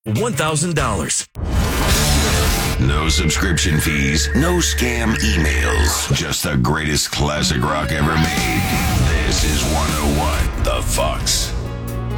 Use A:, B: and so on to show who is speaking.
A: $1,000.
B: No subscription fees, no scam emails, just the greatest classic rock ever made.